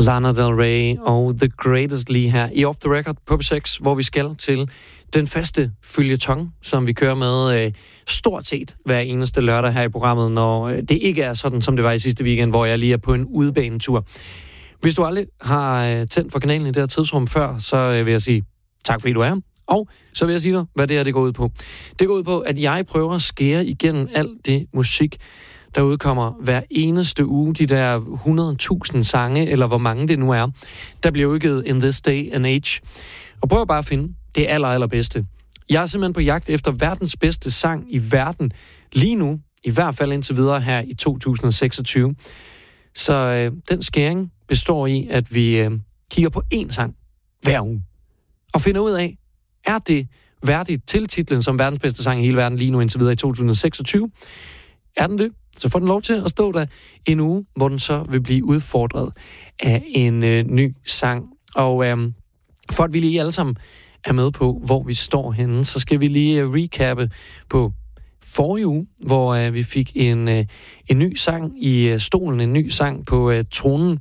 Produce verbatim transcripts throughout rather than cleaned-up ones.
Lana Del Rey og The Greatest lige her i Off The Record på P seks, hvor vi skal til den faste føljeton, som vi kører med øh, stort set hver eneste lørdag her i programmet, når øh, det ikke er sådan, som det var i sidste weekend, hvor jeg lige er på en udebanetur. Hvis du aldrig har øh, tændt for kanalen i det her tidsrum før, så øh, vil jeg sige tak, fordi du er her. Og så vil jeg sige dig, hvad det her det går ud på. Det går ud på, at jeg prøver at skære igennem alt det musik, der udkommer hver eneste uge, de der hundrede tusind sange, eller hvor mange det nu er, der bliver udgivet in this day and age. Og prøver bare at finde det aller, allerbedste. Jeg er simpelthen på jagt efter verdens bedste sang i verden, lige nu, i hvert fald indtil videre her i to tusind seksogtyve. Så øh, den skæring består i, at vi øh, kigger på én sang hver uge, og finder ud af, er det værdigt til titlen som verdens bedste sang i hele verden lige nu indtil videre i to tusind seksogtyve? Er den det? Så får den lov til at stå der en uge, hvor den så vil blive udfordret af en øh, ny sang. Og øh, for at vi lige alle sammen er med på, hvor vi står henne, så skal vi lige øh, recappe på forrige uge, hvor øh, vi fik en, øh, en ny sang i øh, stolen, en ny sang på øh, tronen.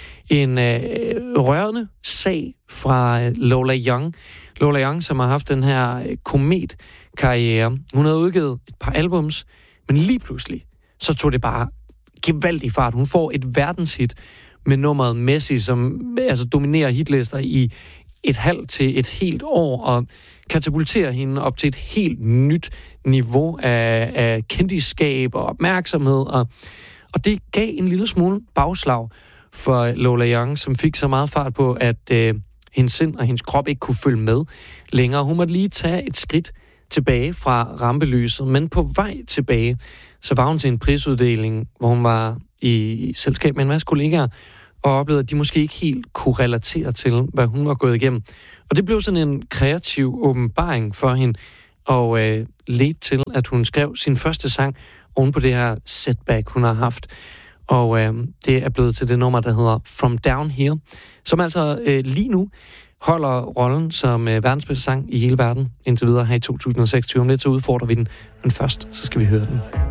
En øh, rørende sag fra øh, Lola Young. Lola Young, som har haft den her øh, kometkarriere. Hun havde udgivet et par albums, men lige pludselig, så tog det bare gevaldig fart. Hun får et verdenshit med nummeret Messi, som altså dominerer hitlister i et halvt til et helt år, og katapulterer hende op til et helt nyt niveau af, af kendisskab og opmærksomhed. Og, og det gav en lille smule bagslag for Lola Young, som fik så meget fart på, at øh, hendes sind og hendes krop ikke kunne følge med længere. Hun måtte lige tage et skridt tilbage fra rampelyset, men på vej tilbage, så var hun til en prisuddeling, hvor hun var i selskab med en masse kollegaer, og oplevede, at de måske ikke helt kunne relatere til, hvad hun var gået igennem. Og det blev sådan en kreativ åbenbaring for hende, og øh, ledte til, at hun skrev sin første sang oven på det her setback, hun har haft. Og øh, det er blevet til det nummer, der hedder From Down Here, som altså øh, lige nu holder rollen som øh, verdens bedste sang i hele verden indtil videre her i to tusind seksogtyve. Om lidt så udfordrer vi den, men først så skal vi høre den.